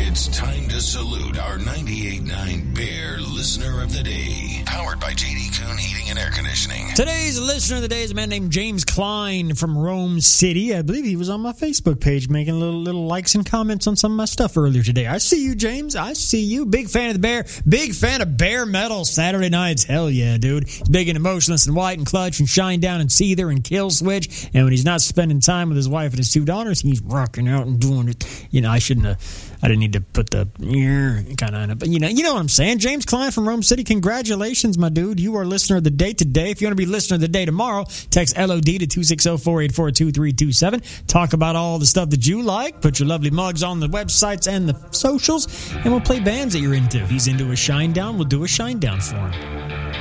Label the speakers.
Speaker 1: It's time to salute our 98.9 Bear Listener of the Day. Powered by J.D. Kuhn Heating and Air Conditioning.
Speaker 2: Today's listener of the day is a man named James Klein from Rome City. I believe he was on my Facebook page making little likes and comments on some of my stuff earlier today. I see you, James. I see you. Big fan of the Bear. Big fan of Bear Metal Saturday nights. Hell yeah, dude. He's big into Motionless and White and Clutch and Shinedown and Seether and Kill Switch. And when he's not spending time with his wife and his two daughters, he's rocking out and doing it. You know, I didn't need to put the kind of on it. But you know what I'm saying. James Klein from Rome City, congratulations, my dude. You are listener of the day today. If you want to be listener of the day tomorrow, text LOD to 260-484-2327. Talk about all the stuff that you like. Put your lovely mugs on the websites and the socials, and we'll play bands that you're into. He's into a Shinedown. We'll do a Shinedown for him.